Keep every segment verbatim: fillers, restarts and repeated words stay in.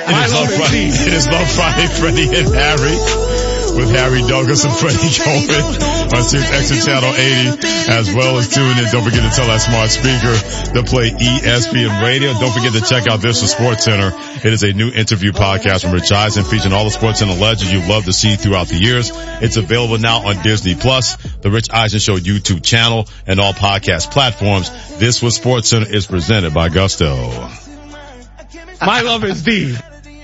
My Love Friday. It is Love Friday, Freddie and Harry. With Harry Douglas and Freddie Coleman on Sirius X M Channel eighty, as well as tune in. Don't forget to tell that smart speaker to play E S P N Radio. Don't forget to check out This is Sports Center. It is a new interview podcast from Rich Eisen featuring all the Sports Center legends you love to see throughout the years. It's available now on Disney Plus, the Rich Eisen Show YouTube channel, and all podcast platforms. This was Sports Center is presented by Gusto. My love is D.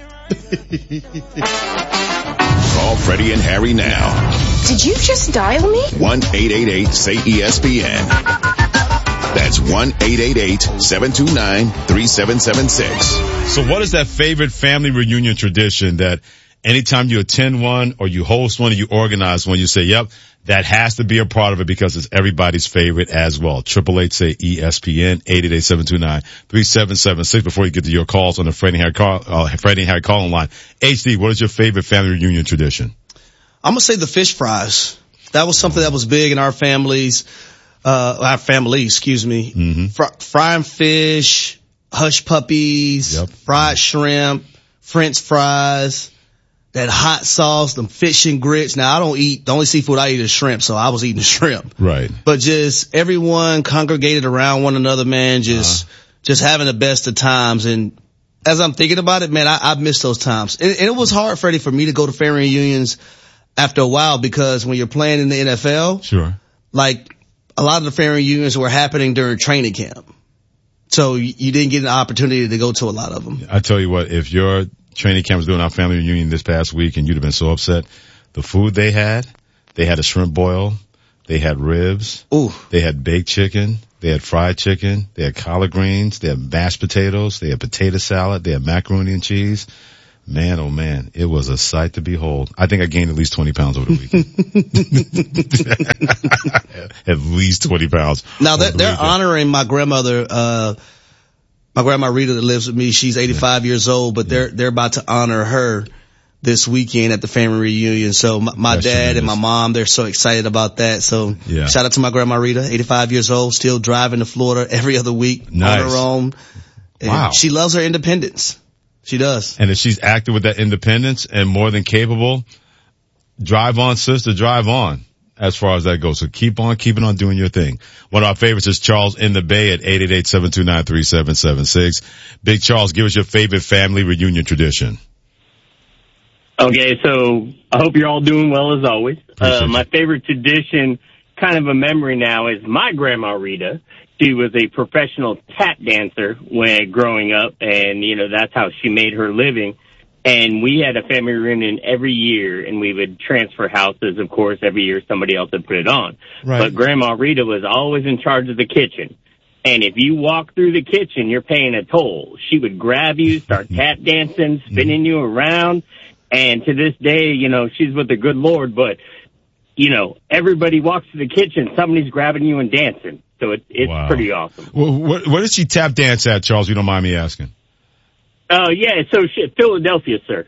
Call Freddie and Harry now. Did you just dial me? one eight eight eight say E S P N. That's one eight eight eight seven two nine three seven seven six. So what is that favorite family reunion tradition that anytime you attend one or you host one or you organize one, you say, yep, that has to be a part of it because it's everybody's favorite as well. Triple eight say E S P N, eight eight eight seven two nine three seven seven six. Before you get to your calls on the Freddie and Harry, call, uh, Freddie and Harry calling line. H D, what is your favorite family reunion tradition? I'm gonna say the fish fries. That was something that was big in our families, uh, our family, excuse me. Mm-hmm. Fr- frying fish, hush puppies, yep. fried shrimp, French fries. That hot sauce, them fish and grits. Now I don't eat, the only seafood I eat is shrimp, so I was eating shrimp. Right. But just everyone congregated around one another, man, just, uh-huh. just having the best of times. And as I'm thinking about it, man, I, I miss those times. And, and it was hard, Freddie, for me to go to family reunions after a while because when you're playing in the N F L, sure, like a lot of the family reunions were happening during training camp. So you, you didn't get an opportunity to go to a lot of them. I tell you what, if you're training camp was doing our family reunion this past week and you'd have been so upset. The food they had, they had a shrimp boil, they had ribs, ooh, they had baked chicken, they had fried chicken, they had collard greens, they had mashed potatoes, they had potato salad, they had macaroni and cheese. Man, oh man, it was a sight to behold. I think I gained at least twenty pounds over the weekend. At least twenty pounds. Now they're, they're honoring my grandmother, uh, my grandma Rita that lives with me. She's eighty-five yeah. years old, but they're, they're about to honor her this weekend at the family reunion. So my, my dad tremendous. and my mom, they're so excited about that. So yeah. shout out to my grandma Rita, eighty-five years old, still driving to Florida every other week nice. on her own. And wow. she loves her independence. She does. And if she's active with that independence and more than capable, drive on, sister, drive on. As far as that goes. So keep on keeping on doing your thing. One of our favorites is Charles in the Bay at eight eight eight seven two nine three seven seven six. Big Charles, give us your favorite family reunion tradition. Okay, so I hope you're all doing well as always. Uh, my favorite tradition, kind of a memory now, is my grandma Rita. She was a professional tap dancer when growing up, and, you know, that's how she made her living. And we had a family reunion every year, and we would transfer houses. Of course, every year somebody else would put it on. Right. But Grandma Rita was always in charge of the kitchen. And if you walk through the kitchen, you're paying a toll. She would grab you, start tap dancing, spinning you around. And to this day, you know, she's with the good Lord. But, you know, everybody walks to the kitchen, somebody's grabbing you and dancing. So it, it's wow. pretty awesome. Well, what, what did she tap dance at, Charles, if you don't mind me asking? Oh, uh, yeah, so she, Philadelphia, sir.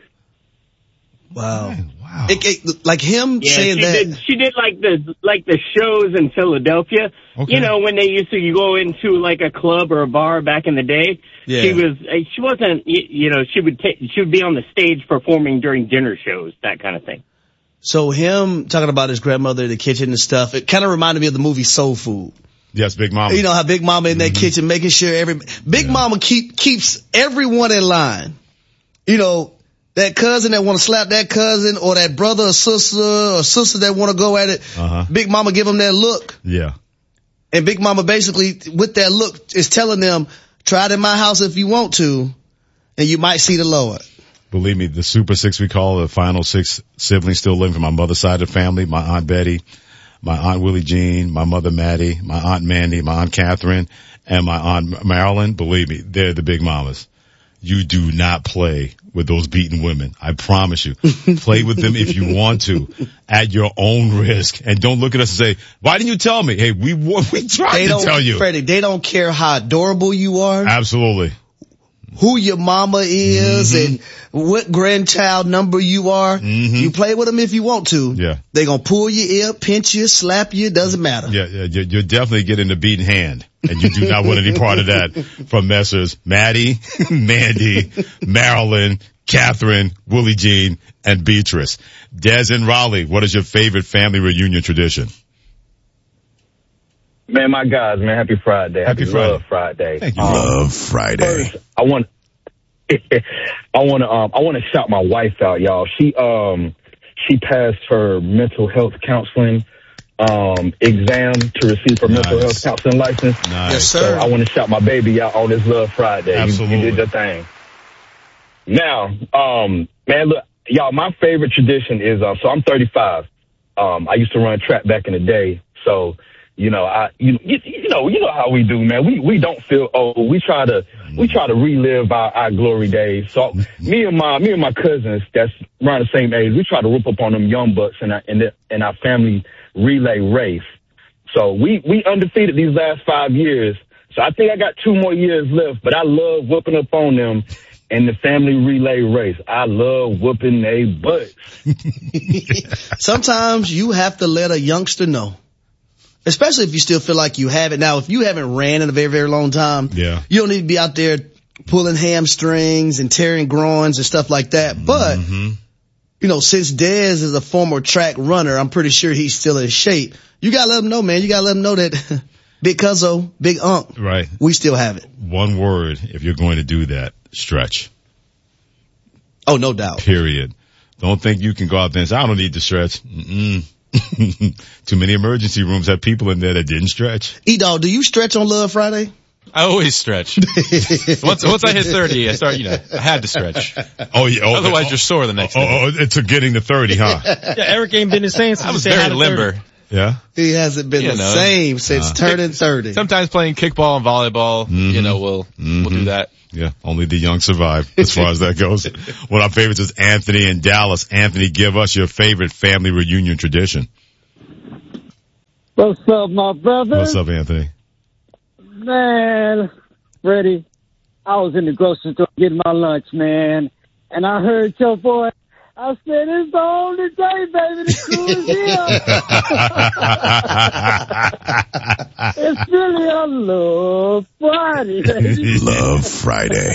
Wow. Man, wow. It, it, like him yeah, saying she that. Did, she did like the, like the shows in Philadelphia. Okay. You know, when they used to, you go into like a club or a bar back in the day. Yeah. She was, she wasn't, you know, she would take, she would be on the stage performing during dinner shows, that kind of thing. So him talking about his grandmother in the kitchen and stuff, it kind of reminded me of the movie Soul Food. Yes, Big Mama. You know how Big Mama in that mm-hmm. kitchen making sure every, Big yeah. Mama keep, keeps everyone in line. You know, that cousin that want to slap that cousin or that brother or sister or sister that want to go at it. Uh-huh. Big Mama give them that look. Yeah. And Big Mama basically with that look is telling them, try it in my house if you want to and you might see the Lord. Believe me, the Super Six we call the final six siblings still living from my mother's side of the family, my Aunt Betty, my Aunt Willie Jean, my mother Maddie, my Aunt Mandy, my Aunt Catherine, and my Aunt Marilyn. Believe me, they're the big mamas. You do not play with those beaten women. I promise you. Play with them if you want to at your own risk. And don't look at us and say, why didn't you tell me? Hey, we, we tried they to don't, tell you. Freddie, they don't care how adorable you are. Absolutely. Who your mama is mm-hmm. and what grandchild number you are. Mm-hmm. You play with them if you want to. Yeah. They're going to pull your ear, pinch you, slap you. Doesn't matter. Yeah, yeah, you're definitely getting the beaten hand. And you do not want any part of that from Messrs. Maddie, Mandy, Marilyn, Catherine, Willie Jean, and Beatrice. Des in Raleigh, what is your favorite family reunion tradition? Man, my guys, man, happy Friday. Happy Happy Friday. Love Friday. Thank you. Um, Love Friday. First, I want, I want to, um, I want to shout my wife out, y'all. She, um, she passed her mental health counseling, um, exam to receive her mental Nice. health counseling license. Nice. Yes, So sir. I want to shout my baby out on this Love Friday. You- Absolutely. You, did your thing. Now, um, man, look, y'all, my favorite tradition is, uh, so I'm thirty-five. Um, I used to run track back in the day. So, you know, I, you, you, you know, you know how we do, man. We, we don't feel old. We try to, we try to relive our, our glory days. So me and my, me and my cousins that's around the same age, we try to rip up on them young bucks in our, in, the, in our family relay race. So we, we undefeated these last five years. So I think I got two more years left, but I love whipping up on them in the family relay race. I love whooping they butts. Sometimes you have to let a youngster know, especially if you still feel like you have it. Now, if you haven't ran in a very, very long time, Yeah. you don't need to be out there pulling hamstrings and tearing groins and stuff like that. But, Mm-hmm. you know, since Dez is a former track runner, I'm pretty sure he's still in shape. You gotta let him know, man. You gotta let him know that Big Cuzzo, Big Unk, Right. we still have it. One word, if you're going to do that, stretch. Oh, no doubt. Period. Don't think you can go out there and say, I don't need to stretch. Mm-mm. Too many emergency rooms have people in there that didn't stretch. E-Dog, do you stretch on Love Friday? I always stretch. once once I hit thirty, I start, you know, I had to stretch. Oh, yeah. Oh, Otherwise, oh, you're sore the next oh, day. oh, it's a getting to thirty, huh? Yeah, Eric ain't been the same since I was he said very had a limber. thirty. Yeah. He hasn't been You the know. same since Uh. turning thirty. Sometimes playing kickball and volleyball, Mhm. you know, we'll we'll do that. Yeah. Only the young survive as far as that goes. One of our favorites is Anthony in Dallas. Anthony, give us your favorite family reunion tradition. What's up, my brother? What's up, Anthony? Man, Freddie, I was in the grocery store getting my lunch, man, and I heard your voice. I said, it's the only day, baby, the crew is here. It's really a Love Friday, baby. Love Friday.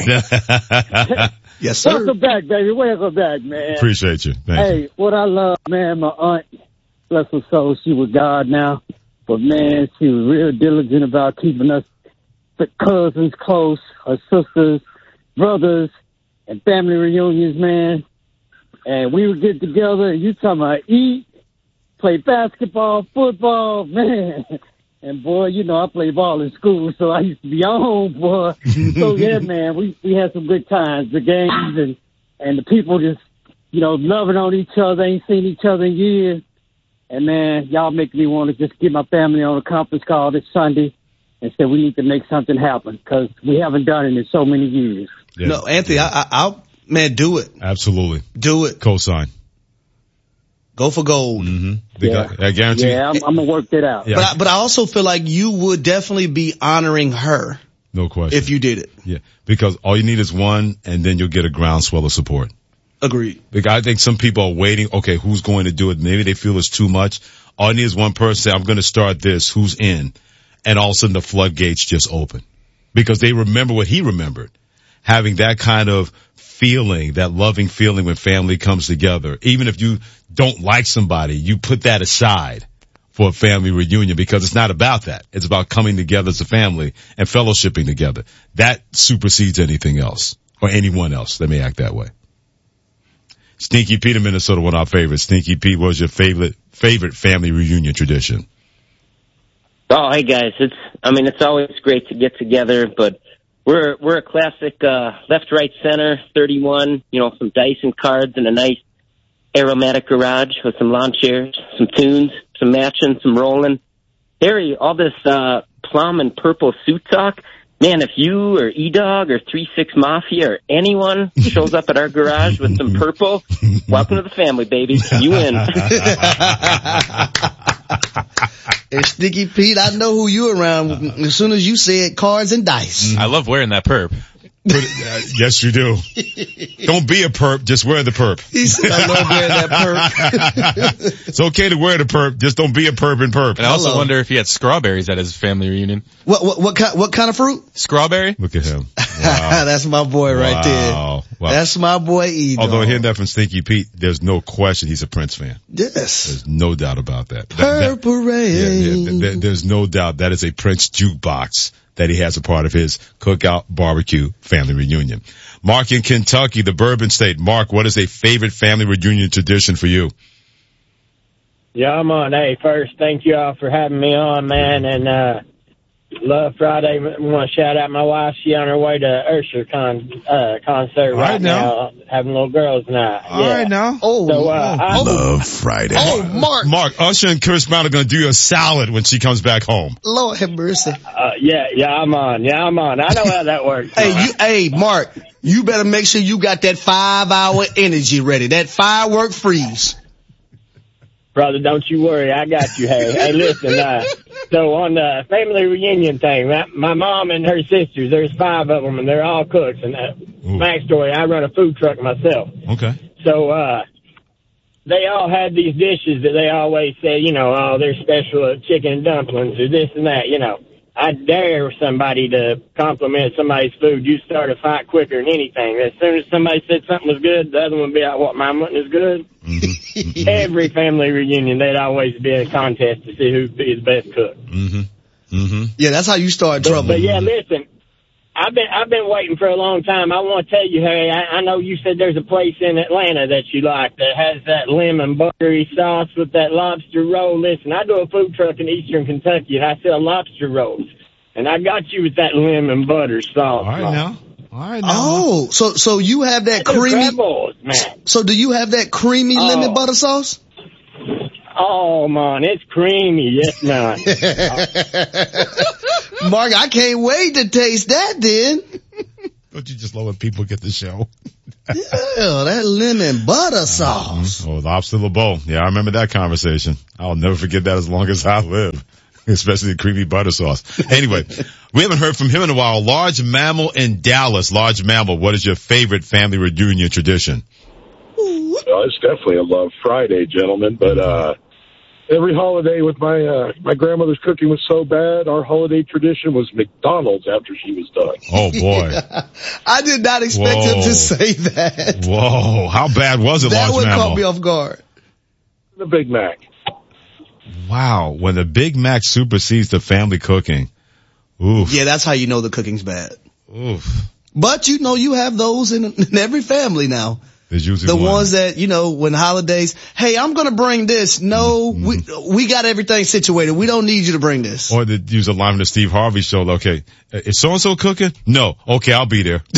Yes, sir. Welcome back, baby. Welcome back, man. Appreciate you. Thank Hey, you. what I love, man, my aunt, bless her soul, she was God now. But, man, she was real diligent about keeping us the cousins close, her sisters, brothers, and family reunions, man. And we would get together, and you talking about eat, play basketball, football, man. And, boy, you know, I played ball in school, so I used to be on, boy. So, yeah, man, we, we had some good times, the games, and, and the people just, you know, loving on each other, ain't seen each other in years. And, man, y'all make me want to just get my family on a conference call this Sunday and say we need to make something happen because we haven't done it in so many years. Yeah. No, Anthony, I, I, I'll, man, do it. Absolutely. Do it. Cosign. Go for gold. Mm-hmm. Yeah. I guarantee Yeah, I'm, I'm going to work that out. Yeah. But I, but I also feel like you would definitely be honoring her No question. if you did it. Yeah. Because all you need is one, and then you'll get a groundswell of support. Agreed. Because I think some people are waiting. Okay, who's going to do it? Maybe they feel it's too much. All you need is one person say, I'm going to start this. Who's in? And all of a sudden the floodgates just open. Because they remember what he remembered. Having that kind of feeling, that loving feeling when family comes together. Even if you don't like somebody, you put that aside for a family reunion because it's not about that. It's about coming together as a family and fellowshipping together. That supersedes anything else or anyone else that may act that way. Stinky Pete in Minnesota, one of our favorites. Stinky Pete, what was your favorite favorite family reunion tradition? Oh, hey guys, it's I mean it's always great to get together, but we're we're a classic uh left, right, center, thirty-one, you know, some dice and cards and a nice aromatic garage with some lawn chairs, some tunes, some matching, some rolling. Harry, all this uh plum and purple suit talk. Man, if you or E-Dog or three six Mafia or anyone shows up at our garage with some purple, welcome to the family, baby. You in. And Sticky Pete, I know who you around. As soon as you said cards and dice. I love wearing that perp. Put it, uh, yes, you do. Don't be a perp. Just wear the perp. He said, I love wearing that perp. It's okay to wear the perp. Just don't be a perp and perp. And I also Hello. wonder if he had strawberries at his family reunion. What, what, what kind, what kind of fruit? Strawberry? Look at him. Wow. That's my boy right Wow. there. Wow. That's my boy E. Although hearing that from Stinky Pete, there's no question he's a Prince fan. Yes. There's no doubt about that. that, that Purple Rain. yeah, yeah, th- th- there's no doubt that is a Prince jukebox that he has a part of his cookout barbecue family reunion. Mark in Kentucky, the Bourbon State. Mark, what is a favorite family reunion tradition for you? Yeah, I'm on. Hey, first, thank you all for having me on, man. And, uh, Love Friday. I want to shout out my wife. She on her way to Usher con, uh, concert All right right now. now, having little girls night. All yeah. right now. Oh, So, uh, I, Love Friday. oh, Mark. Mark, Usher and Chris Brown are going to do you a salad when she comes back home. Lord have mercy. uh, yeah, yeah, I'm on. Yeah, I'm on. I know how that works. Hey, you, hey, Mark, you better make sure you got that five hour energy ready. That firework freeze. Brother, don't you worry. I got you. Hey, hey, listen, uh, so on the family reunion thing, my, my mom and her sisters, there's five of them, and they're all cooks. And uh, backstory, I run a food truck myself. Okay. So, uh, they all had these dishes that they always say, you know, oh, they're special at chicken and dumplings or this and that, you know. I dare somebody to compliment somebody's food. You start a fight quicker than anything. As soon as somebody said something was good, the other one would be like, what, my mutton is good? Mm-hmm. Every family reunion, there'd always be a contest to see who'd be the best cook. Mm-hmm. Mm-hmm. Yeah, that's how you start But, trouble. but yeah, listen, I've been I've been waiting for a long time. I want to tell you, Harry, I, I know you said there's a place in Atlanta that you like that has that lemon buttery sauce with that lobster roll. Listen, I do a food truck in eastern Kentucky, and I sell lobster rolls. And I got you with that lemon butter sauce. All right now. All right now. Oh, so, so you have that creamy, Crab balls, man. so do you have that creamy Oh. lemon butter sauce? Oh, man, it's creamy. Yes, man. Mark, I can't wait to taste that then. Don't you just love when people get the show? Yeah, that lemon butter sauce. Oh, lobster LeBeau. Yeah, I remember that conversation. I'll never forget that as long as I live. Especially the creamy butter sauce. Anyway, we haven't heard from him in a while. Large Mammal in Dallas. Large Mammal, what is your favorite family reunion tradition? Well, it's definitely a Love Friday, gentlemen. But uh every holiday with my uh my grandmother's cooking was so bad, our holiday tradition was McDonald's after she was done. Oh, boy. I did not expect Whoa. him to say that. Whoa. How bad was it, That Large would Mammal? caught me off guard. The Big Mac. Wow. When the Big Mac supersedes the family cooking. Oof. Yeah, that's how you know the cooking's bad. Oof. But you know, you have those in, in every family now. There's usually The one. ones that, you know, when holidays, hey, I'm going to bring this. No, Mm-hmm. we, we got everything situated. We don't need you to bring this. Or they use a line from the Steve Harvey show. Okay, is so-and-so cooking? No. Okay, I'll be there.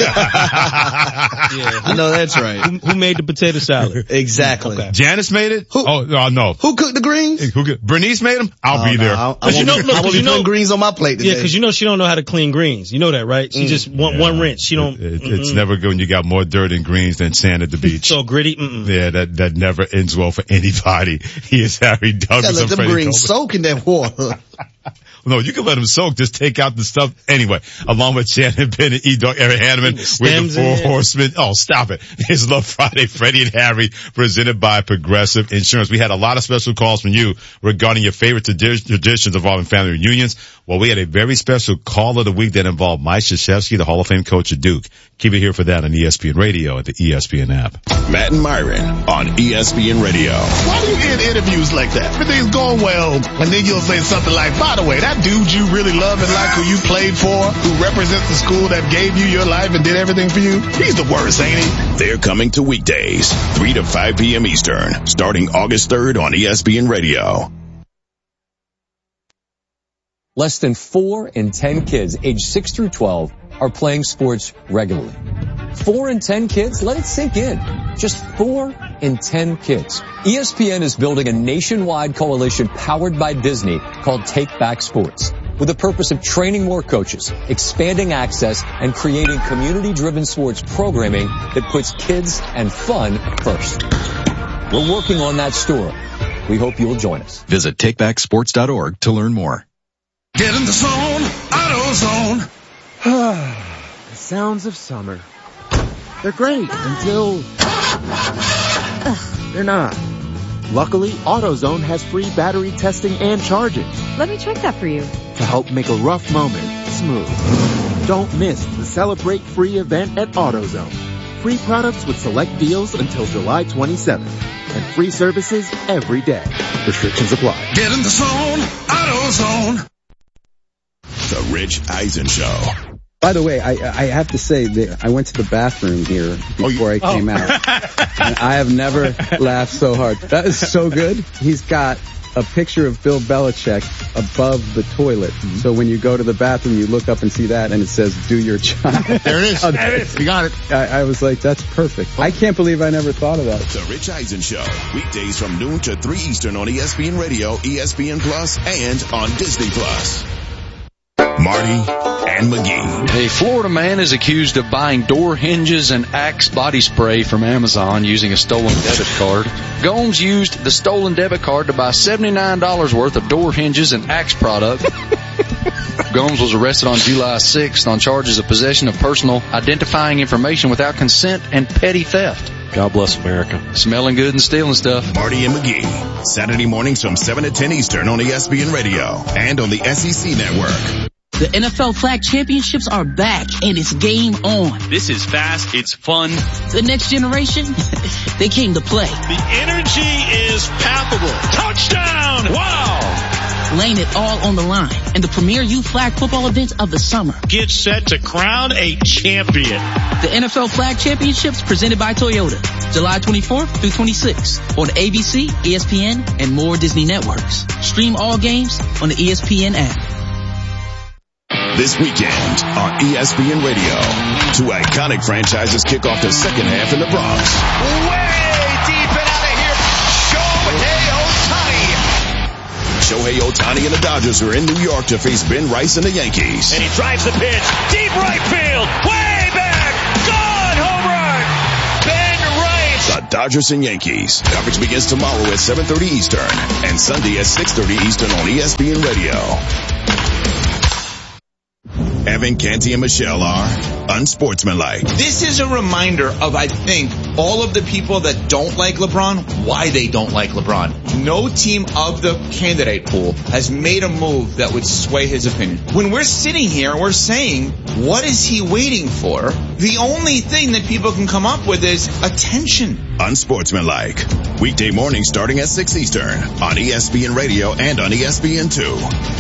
Yeah. I know that's right. Who, who made the potato salad? Exactly. Okay. Janice made it? Who- Oh, uh, no. Who cooked the greens? Who could, Bernice made them? I'll Oh, be no, there. I, I Cause you won't know- be- look, I won't cause be you know- putting greens on my plate today. Yeah, because you know she don't know how to clean greens. You know that, right? She just one Yeah. one rinse. She don't. It, it, it's mm-mm. never good when you got more dirt and greens than sand at the beach. so gritty. Mm-mm. Yeah, that, that never ends well for anybody. He is Harry Gotta Douglas. let I'm them Freddie greens Coleman. soak in that water. No, you can let them soak. Just take out the stuff. Anyway, along with Shannon Bennett, E-Dog, Eric Hanneman, with Stems the in Four it. Horsemen. Oh, stop it. It's Love Friday, Freddie and Harry, presented by Progressive Insurance. We had a lot of special calls from you regarding your favorite tradi- traditions involving family reunions. Well, we had a very special call of the week that involved Mike Krzyzewski, the Hall of Fame coach at Duke. Keep it here for that on E S P N Radio at the E S P N app. Matt and Myron on E S P N Radio. Why do you end interviews like that? Everything's going well, and then you'll say something like, by the way, that dude you really love and like, who you played for, who represents the school that gave you your life and did everything for you, he's the worst, ain't he? They're coming to weekdays, three to five p.m. Eastern, starting August third on E S P N Radio. Less than four in ten kids aged six through twelve are playing sports regularly. Four in ten kids? Let it sink in. Just four in ten kids. E S P N is building a nationwide coalition powered by Disney called Take Back Sports, with the purpose of training more coaches, expanding access, and creating community-driven sports programming that puts kids and fun first. We're working on that story. We hope you'll join us. Visit take back sports dot org to learn more. Get in the zone, AutoZone. sounds of summer. They're great until they're not. Luckily, AutoZone has free battery testing and charging Let me check that for you. to help make a rough moment smooth. Don't miss the Celebrate Free event at AutoZone. Free products with select deals until July twenty-seventh. And free services every day. Restrictions apply. Get in the zone, AutoZone. The Rich Eisen Show. By the way, I, I have to say that I went to the bathroom here before I came oh. out. And I have never laughed so hard. That is so good. He's got a picture of Bill Belichick above the toilet. Mm-hmm. So when you go to the bathroom, you look up and see that, and it says, do your job. There it is. There it is. You got it. I, I was like, that's perfect. I can't believe I never thought of that. The Rich Eisen Show. Weekdays from noon to three Eastern on E S P N Radio, E S P N Plus, and on Disney Plus. Marty and McGee. A Florida man is accused of buying door hinges and Axe body spray from Amazon using a stolen debit card. Gomes used the stolen debit card to buy seventy-nine dollars worth of door hinges and Axe product. Gomes was arrested on July sixth on charges of possession of personal identifying information without consent and petty theft. God bless America. Smelling good and stealing stuff. Marty and McGee. Saturday mornings from seven to ten Eastern on E S P N Radio and on the S E C Network. The N F L Flag Championships are back, and it's game on. This is fast. It's fun. The next generation, they came to play. The energy is palpable. Touchdown! Wow! Laying it all on the line in the premier youth flag football event of the summer. Get set to crown a champion. The N F L Flag Championships presented by Toyota. July twenty-fourth through twenty-sixth on A B C, E S P N, and more Disney networks. Stream all games on the E S P N app. This weekend on E S P N Radio, two iconic franchises kick off the second half in the Bronx. Way deep and out of here, Shohei Ohtani. Shohei Ohtani and the Dodgers are in New York to face Ben Rice and the Yankees. And he drives the pitch, deep right field, way back, gone, home run, Ben Rice. The Dodgers and Yankees. Coverage begins tomorrow at seven thirty Eastern and Sunday at six thirty Eastern on E S P N Radio. Evan, Canty, and Michelle are unsportsmanlike. This is a reminder of, I think, all of the people that don't like LeBron, why they don't like LeBron. No team of the candidate pool has made a move that would sway his opinion. When we're sitting here and we're saying, what is he waiting for? The only thing that people can come up with is attention. Unsportsmanlike. Weekday mornings starting at six Eastern on E S P N Radio and on E S P N two.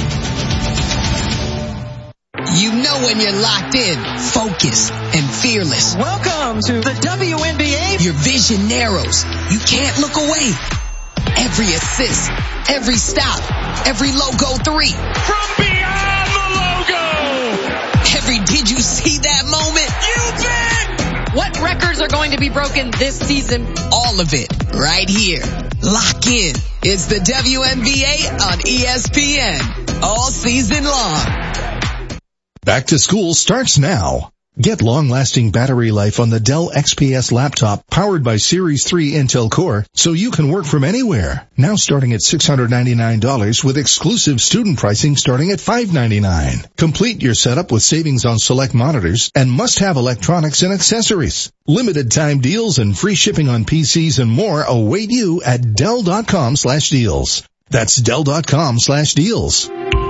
You know when you're locked in, focused, and fearless. Welcome to the W N B A. Your vision narrows. You can't look away. Every assist, every stop, every logo three. From beyond the logo. Every did you see that moment? You bet. What records are going to be broken this season? All of it right here. Lock in. It's the W N B A on E S P N. All season long. Back to school starts now. Get long-lasting battery life on the Dell X P S laptop powered by Series three Intel Core so you can work from anywhere. Now starting at six hundred ninety-nine dollars with exclusive student pricing starting at five hundred ninety-nine dollars. Complete your setup with savings on select monitors and must-have electronics and accessories. Limited time deals and free shipping on P Cs and more await you at Dell.com slash deals. That's Dell.com slash deals.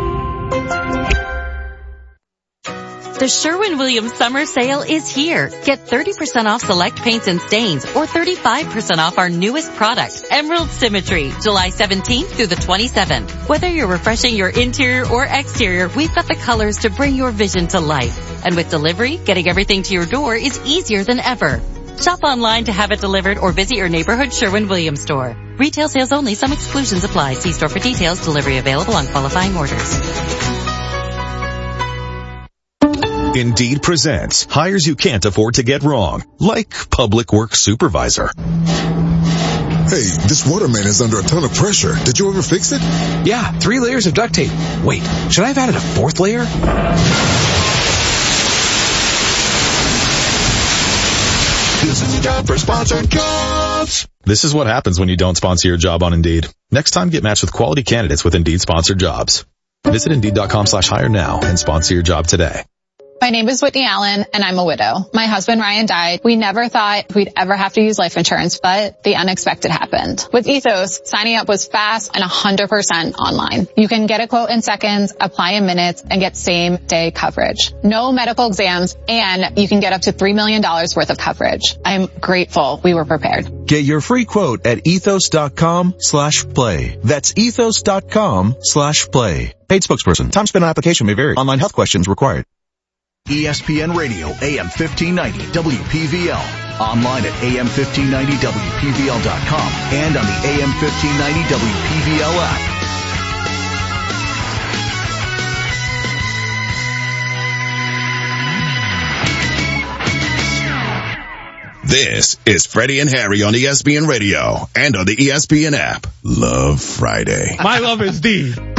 The Sherwin-Williams Summer Sale is here. Get thirty percent off select paints and stains or thirty-five percent off our newest product, Emerald Symmetry, July seventeenth through the twenty-seventh. Whether you're refreshing your interior or exterior, we've got the colors to bring your vision to life. And with delivery, getting everything to your door is easier than ever. Shop online to have it delivered or visit your neighborhood Sherwin-Williams store. Retail sales only. Some exclusions apply. See store for details. Delivery available on qualifying orders. Indeed presents hires you can't afford to get wrong, like public works supervisor. Hey, this waterman is under a ton of pressure. Did you ever fix it? Yeah, three layers of duct tape. Wait, should I have added a fourth layer? This is a job for sponsored jobs. This is what happens when you don't sponsor your job on Indeed. Next time, get matched with quality candidates with Indeed sponsored jobs. Visit Indeed.com slash hire now and sponsor your job today. My name is Whitney Allen, and I'm a widow. My husband Ryan died. We never thought we'd ever have to use life insurance, but the unexpected happened. With Ethos, signing up was fast and one hundred percent online. You can get a quote in seconds, apply in minutes, and get same-day coverage. No medical exams, and you can get up to three million dollars worth of coverage. I'm grateful we were prepared. Get your free quote at ethos.com slash play. That's ethos.com slash play. Paid spokesperson. Time spent on application may vary. Online health questions required. E S P N Radio, A M fifteen ninety, W P V L. Online at A M fifteen ninety W P V L dot com and on the A M fifteen ninety W P V L app. This is Freddie and Harry on E S P N Radio and on the E S P N app. Love Friday. My love is D.